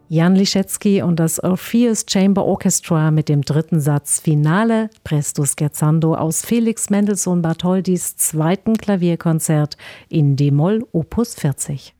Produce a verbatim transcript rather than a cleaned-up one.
Jan Liszewski und das Orpheus Chamber Orchestra mit dem dritten Satz Finale Presto Scherzando aus Felix Mendelssohn Bartholdys zweiten Klavierkonzert in D-Moll Opus vierzig.